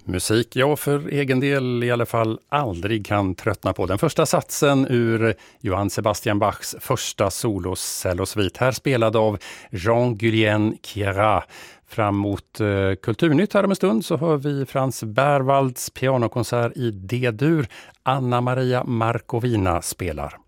Musik jag för egen del i alla fall aldrig kan tröttna på. Den första satsen ur Johann Sebastian Bachs första solocellosvit, här spelad av Jean-Guillain Queyras. Fram mot Kulturnytt här om en stund så hör vi Franz Berwalds pianokonsert i D-dur. Anna Maria Markovina spelar.